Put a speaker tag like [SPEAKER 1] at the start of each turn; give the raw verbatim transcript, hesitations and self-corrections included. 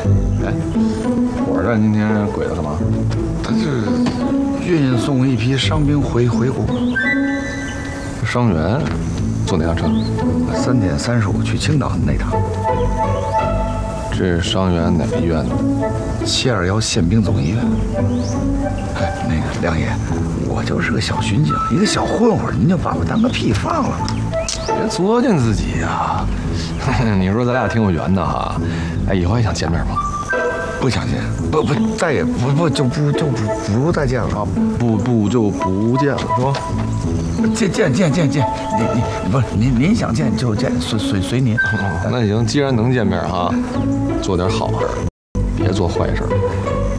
[SPEAKER 1] 哎，火车站今天鬼子干嘛？
[SPEAKER 2] 他是运送一批伤兵回回国。
[SPEAKER 1] 伤员坐哪辆车？
[SPEAKER 2] 三点三十五去青岛那趟。
[SPEAKER 1] 这伤员哪个医院的？
[SPEAKER 2] 七二幺宪兵总医院。哎，那个梁爷，我就是个小巡警，一个小混混，您就把我当个屁放了吧。
[SPEAKER 1] 别作践自己呀！你说咱俩挺有缘的哈，哎，以后还想见面吗？
[SPEAKER 2] 不想见，不不，再也不不就不就不不再见了啊！
[SPEAKER 1] 不不就不见了，是吧？
[SPEAKER 2] 见见见见见，您您不是您您想见就见，随随随您。
[SPEAKER 1] 那行，既然能见面哈，做点好事，别做坏事。